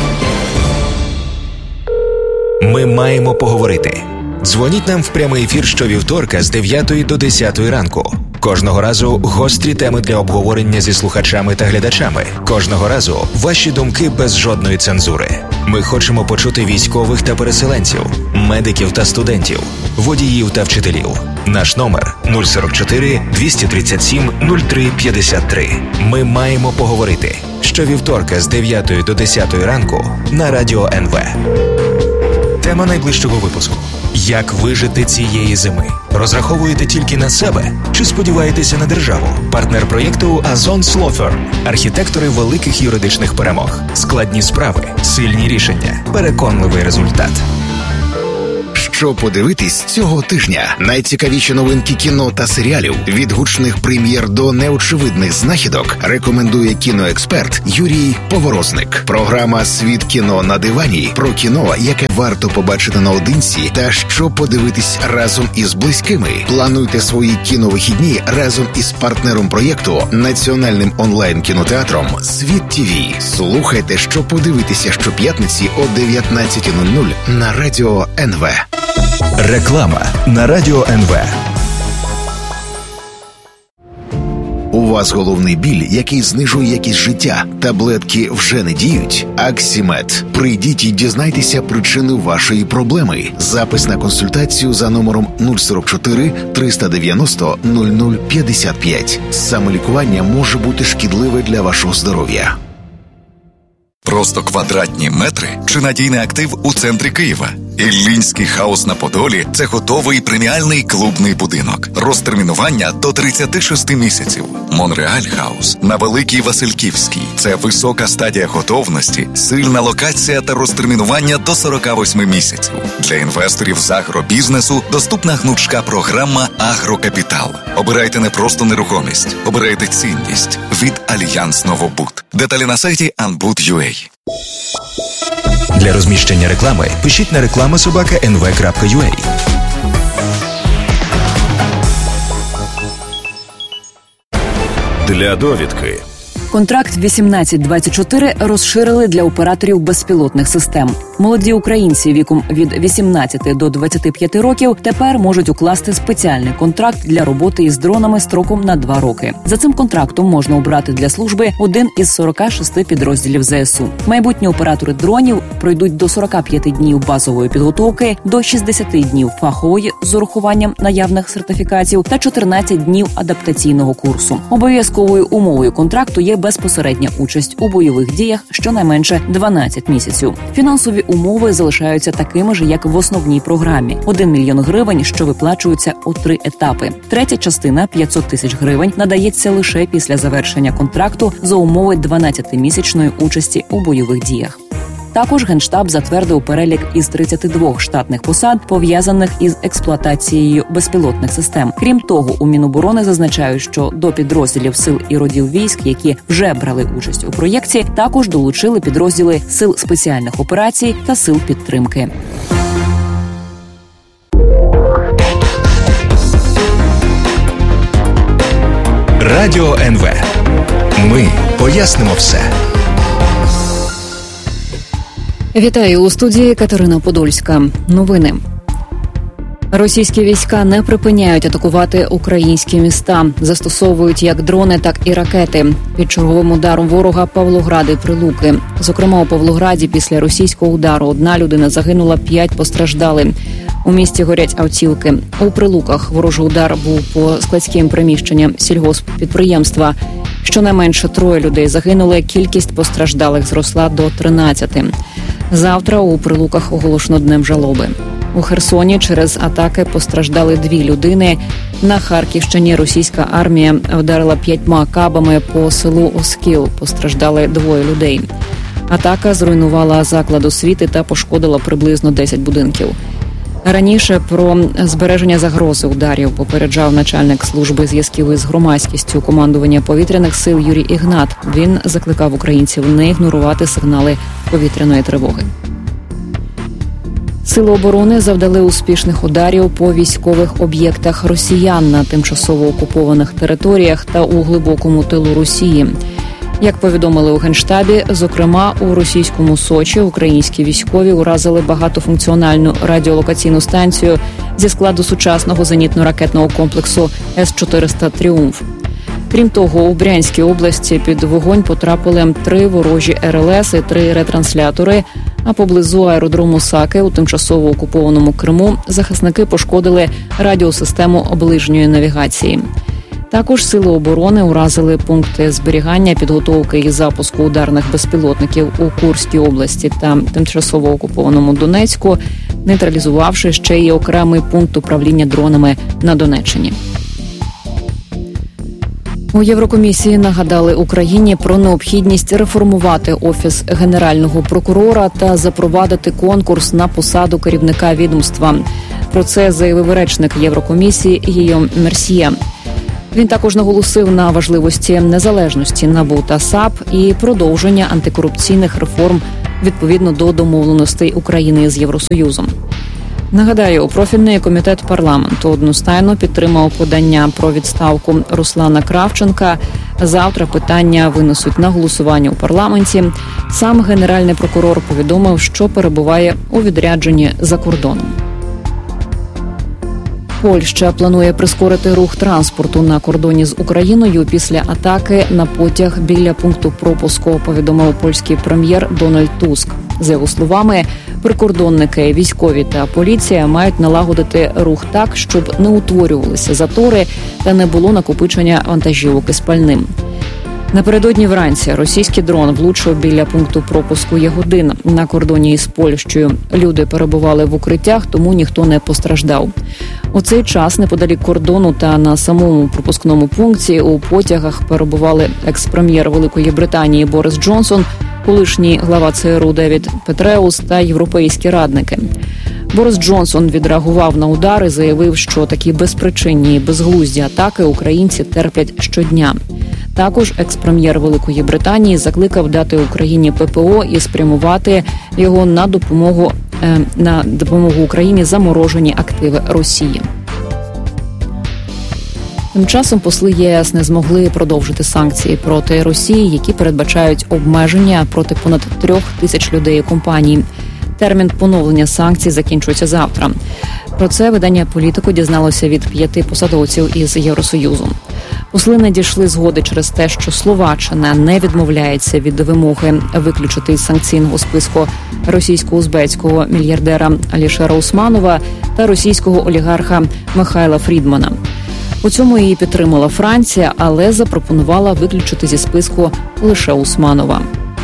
Ми маємо поговорити. Дзвоніть нам в прямий ефір щовівторка з дев'ятої до десятої ранку. Кожного разу гострі теми для обговорення зі слухачами та глядачами. Кожного разу ваші думки без жодної цензури. Ми хочемо почути військових та переселенців, медиків та студентів, водіїв та вчителів. Наш номер нуль сорок чотири двісті тридцять сім нуль три п'ятдесят три. Ми маємо поговорити. Щовівторка з дев'ятої до десятої ранку на Радіо ен ве. Тема найближчого випуску. Як вижити цієї зими? Розраховуєте тільки на себе? Чи сподіваєтеся на державу? Партнер проєкту Azon Law Firm. Архітектори великих юридичних перемог. Складні справи, сильні рішення, переконливий результат. Що подивитись цього тижня? Найцікавіші новинки кіно та серіалів від гучних прем'єр до неочевидних знахідок рекомендує кіноексперт Юрій Поворозник. Програма «Світ кіно на дивані» про кіно, яке варто побачити наодинці та що подивитись разом із близькими. Плануйте свої кіновихідні разом із партнером проєкту, національним онлайн-кінотеатром «Світ ТІВІ». Слухайте, що подивитися щоп'ятниці о дев'ятнадцята нуль нуль на Радіо ен ве. Реклама на Радіо ен ве. У вас головний біль, який знижує якість життя. Таблетки вже не діють? Аксімед. Прийдіть і дізнайтеся причину вашої проблеми. Запис на консультацію за номером нуль сорок чотири триста дев'яносто нуль нуль п'ятдесят п'ять. Самолікування може бути шкідливе для вашого здоров'я. Просто квадратні метри чи надійний актив у центрі Києва? Іллінський хаус на Подолі – це готовий преміальний клубний будинок. Розтермінування до тридцяти шести місяців. Монреаль хаус на Великій Васильківській – це висока стадія готовності, сильна локація та розтермінування до сорока восьми місяців. Для інвесторів з агробізнесу доступна гнучка програма «Агрокапітал». Обирайте не просто нерухомість, обирайте цінність від Альянс Новобуд. Деталі на сайті анбуд крапка ю а. Для розміщення реклами пишіть на реклама собака ен ве крапка ю а. Для довідки. Контракт вісімнадцять двадцять чотири розширили для операторів безпілотних систем. Молоді українці віком від вісімнадцяти до двадцяти п'яти років тепер можуть укласти спеціальний контракт для роботи із дронами строком на два роки. За цим контрактом можна обрати для служби один із сорока шести підрозділів зе ес у. Майбутні оператори дронів пройдуть до сорока п'яти днів базової підготовки, до шістдесяти днів фахової з урахуванням наявних сертифікатів та чотирнадцять днів адаптаційного курсу. Обов'язковою умовою контракту є безпосередня участь у бойових діях щонайменше дванадцять місяців. Фінансові умови залишаються такими ж, як в основній програмі. один мільйон гривень, що виплачуються у три етапи. Третя частина – п'ятсот тисяч гривень надається лише після завершення контракту за умови дванадцятимісячної участі у бойових діях. Також Генштаб затвердив перелік із тридцяти двох штатних посад, пов'язаних із експлуатацією безпілотних систем. Крім того, у Міноборони зазначають, що до підрозділів сил і родів військ, які вже брали участь у проєкті, також долучили підрозділи сил спеціальних операцій та сил підтримки. Радіо ен ве. Ми пояснимо все. Вітаю, у студії Катерина Подольська. Новини. Російські війська не припиняють атакувати українські міста. Застосовують як дрони, так і ракети. Під черговим ударом ворога Павлоград і Прилуки. Зокрема, у Павлограді після російського удару одна людина загинула, п'ять постраждали. У місті горять автівки. У Прилуках ворожий удар був по складським приміщенням сільгосппідприємства. Щонайменше троє людей загинули, кількість постраждалих зросла до тринадцяти. Завтра у Прилуках оголошено днем жалоби. У Херсоні через атаки постраждали дві людини. На Харківщині російська армія вдарила п'ятьма кабами по селу Оскіл. Постраждали двоє людей. Атака зруйнувала заклад освіти та пошкодила приблизно десять будинків. Раніше про збереження загрози ударів попереджав начальник служби зв'язків із громадськістю командування повітряних сил Юрій Ігнат. Він закликав українців не ігнорувати сигнали повітряної тривоги. Сили оборони завдали успішних ударів по військових об'єктах росіян на тимчасово окупованих територіях та у глибокому тилу Росії. Як повідомили у Генштабі, зокрема у російському Сочі українські військові уразили багатофункціональну радіолокаційну станцію зі складу сучасного зенітно-ракетного комплексу ес чотириста «Тріумф». Крім того, у Брянській області під вогонь потрапили три ворожі ер ел ес і три ретранслятори, а поблизу аеродрому Саки у тимчасово окупованому Криму захисники пошкодили радіосистему ближньої навігації. Також сили оборони уразили пункти зберігання, підготовки і запуску ударних безпілотників у Курській області та тимчасово окупованому Донецьку. нейтралізувавши ще й окремий пункт управління дронами на Донеччині. У Єврокомісії нагадали Україні про необхідність реформувати Офіс Генерального прокурора та запровадити конкурс на посаду керівника відомства. Про це заявив речник Єврокомісії Гійом Мерсьє. Він також наголосив на важливості незалежності НАБУ та САП і продовження антикорупційних реформ відповідно до домовленостей України з Євросоюзом. Нагадаю, профільний комітет парламенту одностайно підтримав подання про відставку Руслана Кравченка. Завтра питання винесуть на голосування у парламенті. Сам генеральний прокурор повідомив, що перебуває у відрядженні за кордоном. Польща планує прискорити рух транспорту на кордоні з Україною після атаки на потяг біля пункту пропуску, повідомив польський прем'єр Дональд Туск. За його словами, прикордонники, військові та поліція мають налагодити рух так, щоб не утворювалися затори та не було накопичення вантажівок із пальним. Напередодні вранці російський дрон влучив біля пункту пропуску Ягодин на кордоні із Польщею. Люди перебували в укриттях, тому ніхто не постраждав. У цей час неподалік кордону та на самому пропускному пункті у потягах перебували екс-прем'єр Великої Британії Борис Джонсон, колишній глава ЦРУ Девід Петреус та європейські радники. Борис Джонсон відреагував на удар і заявив, що такі безпричинні і безглузді атаки українці терплять щодня. Також екс-прем'єр Великої Британії закликав дати Україні ППО і спрямувати його на допомогу е, на допомогу Україні заморожені активи Росії. Тим часом посли ЄС не змогли продовжити санкції проти Росії, які передбачають обмеження проти понад трьох тисяч людей і компаній. Термін поновлення санкцій закінчується завтра. Про це видання «Політико» дізналося від п'яти посадовців із Євросоюзу. Посли не дійшли згоди через те, що Словаччина не відмовляється від вимоги виключити із санкційного списку російсько-узбецького мільярдера Алішера Усманова та російського олігарха Михайла Фрідмана. У цьому її підтримала Франція, але запропонувала виключити зі списку лише Усманова.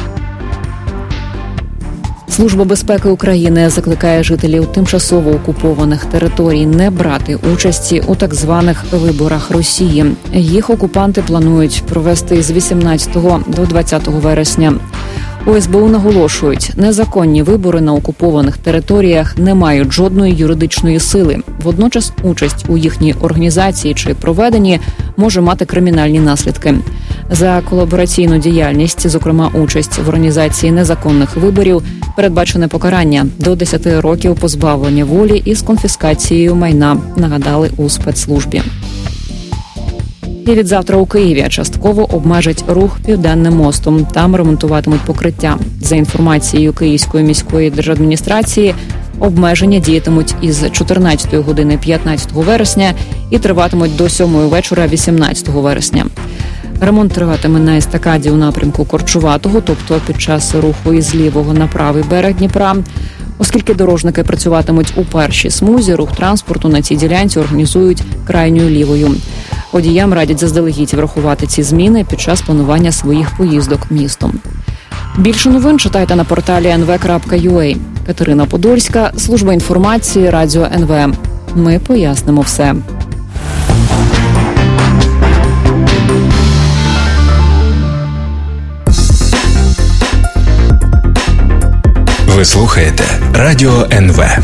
Служба безпеки України закликає жителів тимчасово окупованих територій не брати участі у так званих виборах Росії. Їх окупанти планують провести з вісімнадцятого до двадцятого вересня. У ес бе у наголошують, незаконні вибори на окупованих територіях не мають жодної юридичної сили. Водночас участь у їхній організації чи проведенні може мати кримінальні наслідки. За колабораційну діяльність, зокрема участь в організації незаконних виборів, передбачене покарання до десяти років позбавлення волі із конфіскацією майна, нагадали у спецслужбі. І відзавтра у Києві частково обмежать рух Південним мостом. Там ремонтуватимуть покриття. За інформацією Київської міської держадміністрації, обмеження діятимуть із чотирнадцятої години п'ятнадцятого вересня і триватимуть до сьомої вечора вісімнадцятого вересня. Ремонт триватиме на естакаді у напрямку Корчуватого, тобто під час руху із лівого на правий берег Дніпра. Оскільки дорожники працюватимуть у першій смузі, рух транспорту на цій ділянці організують крайньою лівою. Водіям радять заздалегідь врахувати ці зміни під час планування своїх поїздок містом. Більше новин читайте на порталі ен ве крапка ю а. Катерина Подольська, служба інформації, радіо ен ве. Ми пояснимо все. Ви слухаєте Радіо ен ве.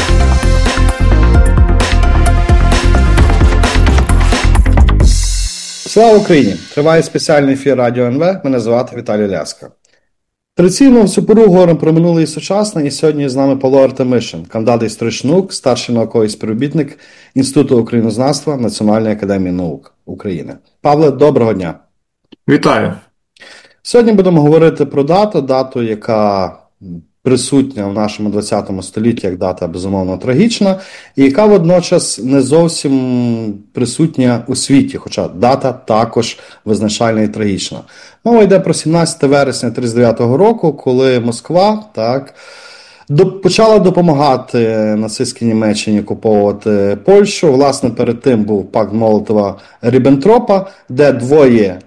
Слава Україні! Триває спеціальний ефір Радіо ен ве. Мене звати Віталій Ляска. Традиційно всю пору говоримо про минуле і сучасне, і сьогодні з нами Павло Артемишин, кандидат історичних наук, старший науковий співробітник Інституту українознавства Національної академії наук України. Павле, доброго дня! Вітаю! Сьогодні будемо говорити про дату, дату, яка присутня в нашому ХХ столітті як дата, безумовно, трагічна, і яка водночас не зовсім присутня у світі, хоча дата також визначальна і трагічна. Мова йде про сімнадцяте вересня тридцять дев'ятого року, коли Москва, так, почала допомагати нацистській Німеччині окуповувати Польщу. Власне, перед тим був пакт Молотова-Ріббентропа, де двоє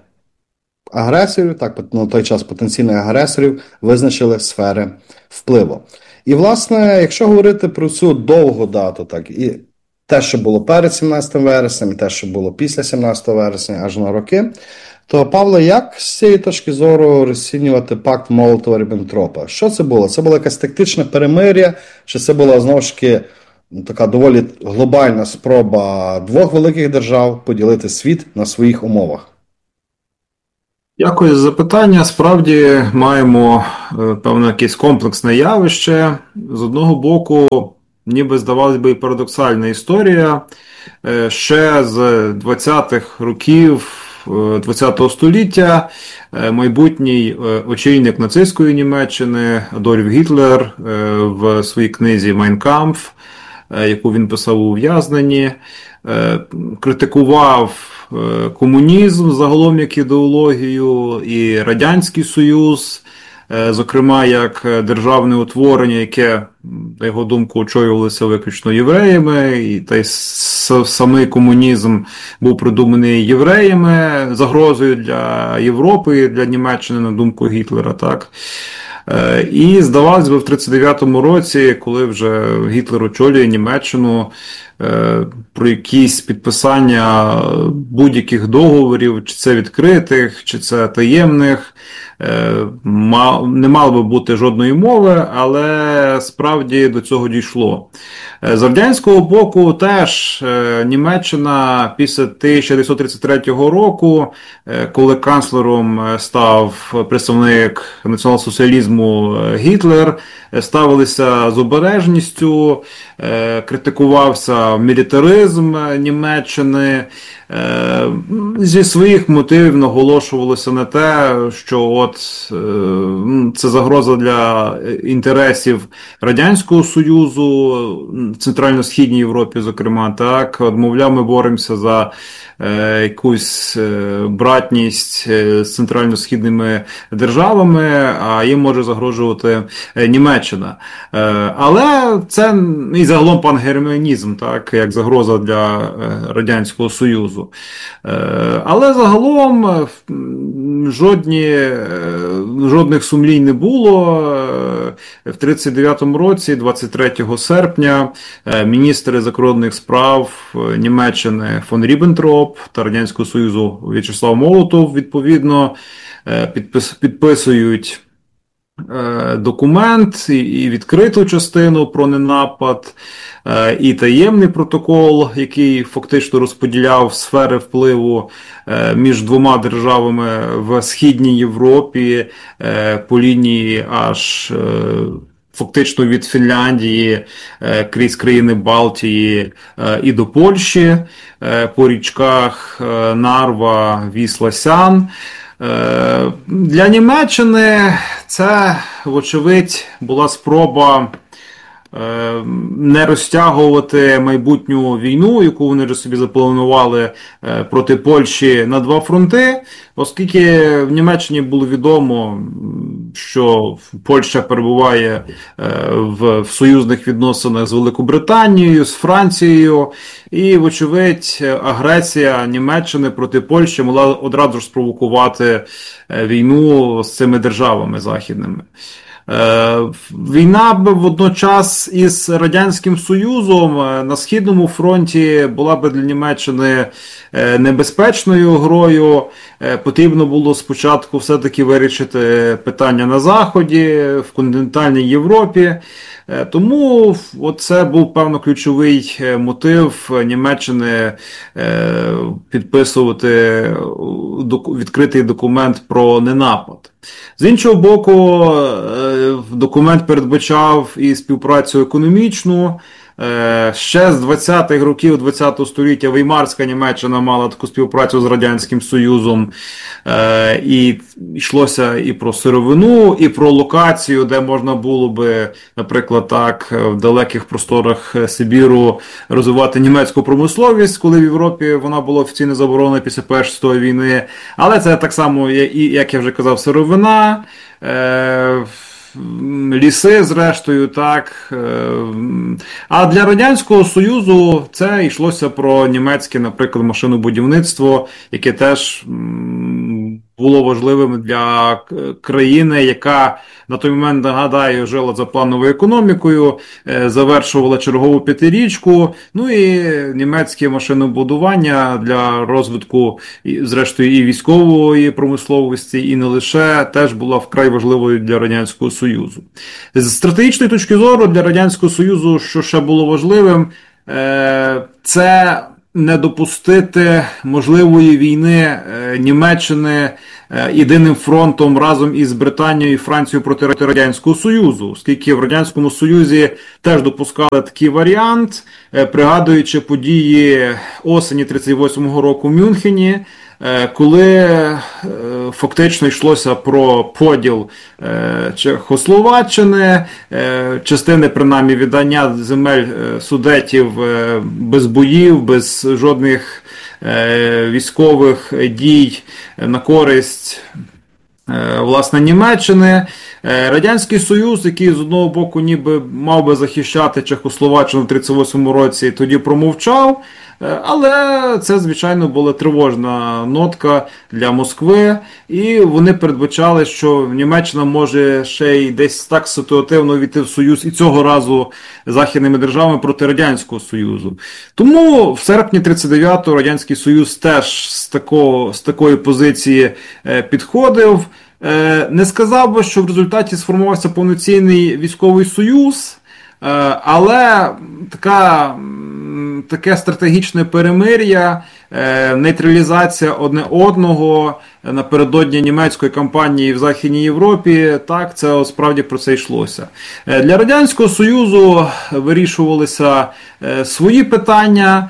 агресорів, так, на той час потенційних агресорів, визначили сфери впливу. І, власне, якщо говорити про цю довгу дату, так, і те, що було перед сімнадцятим вереснем, і те, що було після сімнадцятого вересня, аж на роки, то, Павло, як з цієї точки зору розцінювати пакт Молотова-Ріббентропа? Що це було? Це було якесь тактичне перемир'я, чи це була, знову ж таки, така доволі глобальна спроба двох великих держав поділити світ на своїх умовах? Дякую за запитання. Справді маємо, певно, якесь комплексне явище. З одного боку, ніби, здавалось би, і парадоксальна історія. Ще з двадцятих років ХХ століття майбутній очільник нацистської Німеччини Адольф Гітлер в своїй книзі «Майн кампф», яку він писав у ув'язненні, критикував комунізм загалом як ідеологію і Радянський Союз, зокрема як державне утворення, яке, на його думку, очолювалося виключно євреями, і та й самий комунізм був придуманий євреями, загрозою для Європи і для Німеччини, на думку Гітлера, так. І, здавалось би, в тридцять дев'ятому році, коли вже Гітлер очолює Німеччину, про якісь підписання будь-яких договорів, чи це відкритих, чи це таємних, не мало би бути жодної мови, але справді до цього дійшло. З радянського боку теж Німеччина після тисяча дев'ятсот тридцять третього року, коли канцлером став представник націонал-соціалізму Гітлер, ставилися з обережністю, критикувався мілітаризм Німеччини, зі своїх мотивів наголошувалося на те, що от це загроза для інтересів Радянського Союзу, Центрально-Східній Європі, зокрема, так, от, мовляв, ми боремося за е, якусь е, братність з центрально-східними державами, а їм може загрожувати е, Німеччина. Е, але це і загалом пангерманізм, так, як загроза для е, Радянського Союзу. Е, але загалом е, жодні, е, жодних сумлінь не було. Е, в тридцять дев'ятому році, двадцять третього серпня, міністри закордонних справ Німеччини фон Ріббентроп та Радянського Союзу В'ячеслав Молотов, відповідно, підпис, підписують документ і відкриту частину про ненапад, і таємний протокол, який фактично розподіляв сфери впливу між двома державами в Східній Європі по лінії аж фактично від Фінляндії крізь країни Балтії і до Польщі, по річках Нарва, Вісла, Сян. Для Німеччини це, вочевидь, була спроба не розтягувати майбутню війну, яку вони вже собі запланували проти Польщі, на два фронти, оскільки в Німеччині було відомо, що Польща перебуває в союзних відносинах з Великобританією, з Францією, і, вочевидь, агресія Німеччини проти Польщі могла одразу ж спровокувати війну з цими державами західними. Війна б водночас із Радянським Союзом на Східному фронті була б для Німеччини небезпечною грою. Потрібно було спочатку все-таки вирішити питання на Заході, в континентальній Європі. Тому це був, певно, ключовий мотив Німеччини підписувати відкритий документ про ненапад. З іншого боку, документ передбачав і співпрацю економічну. Ще з двадцятих років ХХ століття Веймарська Німеччина мала таку співпрацю з Радянським Союзом, і йшлося і про сировину, і про локацію, де можна було би, наприклад, так, в далеких просторах Сибіру розвивати німецьку промисловість, коли в Європі вона була офіційно заборонена після Першої світової війни. Але це так само, як я вже казав, сировина, ліси, зрештою, так. А для Радянського Союзу це йшлося про німецьке, наприклад, машинобудівництво, яке теж було важливим для країни, яка на той момент, нагадаю, жила за плановою економікою, завершувала чергову п'ятирічку, ну і німецьке машинобудування для розвитку, зрештою, і військової промисловості, і не лише, теж була вкрай важливою для Радянського Союзу. З стратегічної точки зору для Радянського Союзу, що ще було важливим, це не допустити можливої війни Німеччини єдиним фронтом разом із Британією і Францією проти Радянського Союзу, оскільки в Радянському Союзі теж допускали такий варіант, пригадуючи події осені тридцять восьмого року в Мюнхені, коли фактично йшлося про поділ Чехословаччини, частини, принаймні, віддання земель Судетів без боїв, без жодних військових дій на користь, власне, Німеччини. Радянський Союз, який з одного боку ніби мав би захищати Чехословаччину в тридцять восьмому році, тоді промовчав, але це, звичайно, була тривожна нотка для Москви, і вони передбачали, що Німеччина може ще й десь так ситуативно війти в Союз, і цього разу західними державами проти Радянського Союзу. Тому в серпні тридцять дев'ятого Радянський Союз теж з, такого, з такої позиції підходив. Не сказав би, що в результаті сформувався повноцінний військовий союз, але така, таке стратегічне перемир'я, нейтралізація одне одного напередодні німецької кампанії в Західній Європі, так, це справді про це йшлося. Для Радянського Союзу вирішувалися свої питання.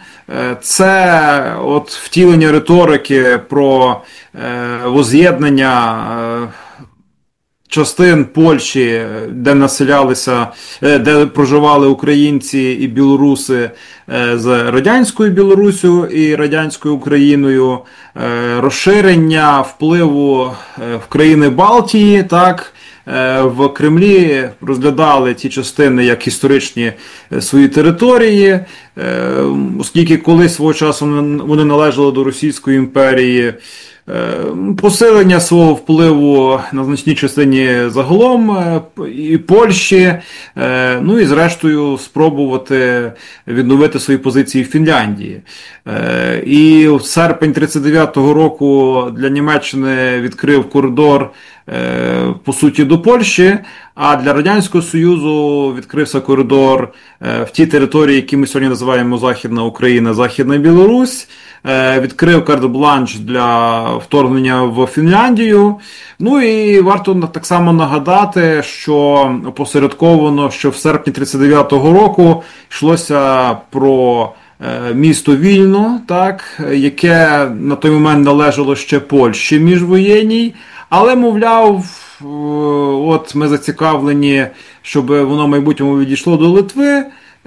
Це от втілення риторики про воз'єднання частин Польщі, де населялися, де проживали українці і білоруси, з радянською Білоруссю і радянською Україною, розширення впливу в країни Балтії, так, в Кремлі розглядали ті частини як історичні свої території, оскільки колись свого часу вони належали до Російської імперії, посилення свого впливу на значній частині загалом і Польщі, ну і зрештою спробувати відновити свої позиції в Фінляндії. І в серпень тридцять дев'ятого року для Німеччини відкрив коридор, по суті, до Польщі, а для Радянського Союзу відкрився коридор в ті території, які ми сьогодні називаємо Західна Україна, Західна Білорусь, відкрив карт-бланш для вторгнення в Фінляндію. Ну і варто так само нагадати, що опосередковано, що в серпні тридцять дев'ятого року йшлося про місто Вільно, так, яке на той момент належало ще Польщі міжвоєнній, але, мовляв, от ми зацікавлені, щоб воно в майбутньому відійшло до Литви,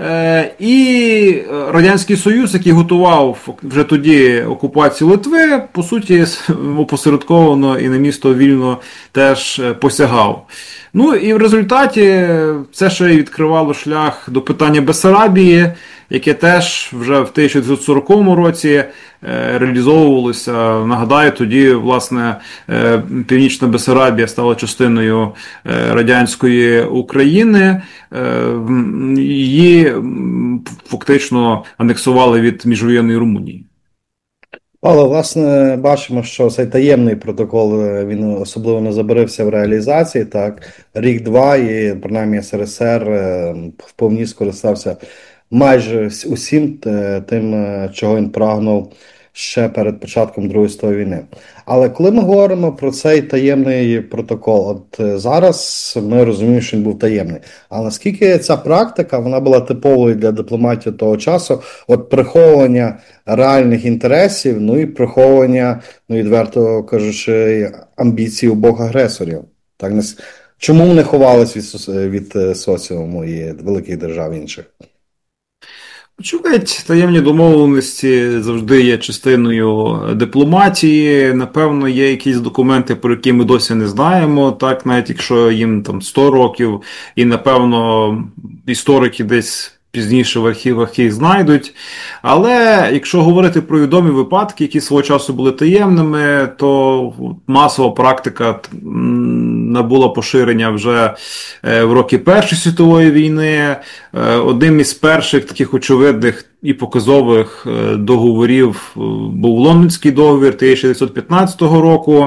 і Радянський Союз, який готував вже тоді окупацію Литви, по суті, опосередковано і на місто Вільно теж посягав. Ну і в результаті це ще й відкривало шлях до питання Бессарабії, яке теж вже в тисяча дев'ятсот сороковому році реалізовувалося. Нагадаю, тоді, власне, Північна Бессарабія стала частиною радянської України. Її фактично анексували від міжвоєнної Румунії. Але, власне, бачимо, що цей таємний протокол, він особливо не забарився в реалізації, так, рік-два, і, принаймні, ес ер ес ер вповні скористався майже усім тим, чого він прагнув ще перед початком Другої світової війни. Але коли ми говоримо про цей таємний протокол, от зараз ми розуміємо, що він був таємний. А наскільки ця практика, вона була типовою для дипломатії того часу, от приховування реальних інтересів, ну і приховування, ну відверто кажучи, амбіцій обох агресорів. Так, чому вони ховались від, від соціуму і великих держав інших? Очевидь, таємні домовленості завжди є частиною дипломатії. Напевно, є якісь документи, про які ми досі не знаємо, так, навіть якщо їм там сто років, і, напевно, історики десь пізніше в архівах їх знайдуть. Але якщо говорити про відомі випадки, які свого часу були таємними, то масова практика набула поширення вже в роки Першої світової війни. Одним із перших таких очевидних і показових договорів був Лондонський договір тисяча дев'ятсот п'ятнадцятого року.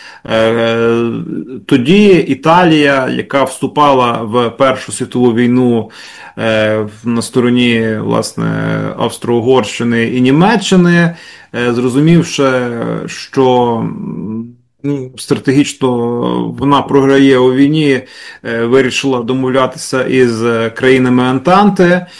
Тоді Італія, яка вступала в Першу світову війну на стороні, власне, Австро-Угорщини і Німеччини, зрозумівши, що стратегічно вона програє у війні, вирішила домовлятися із країнами Антанти.